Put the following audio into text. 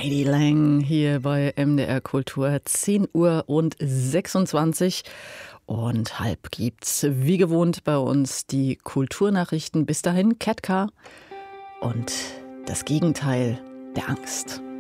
Katie Lang hier bei MDR Kultur, 10 Uhr und 26 und halb gibt's wie gewohnt bei uns die Kulturnachrichten. Bis dahin Ketka und das Gegenteil der Angst.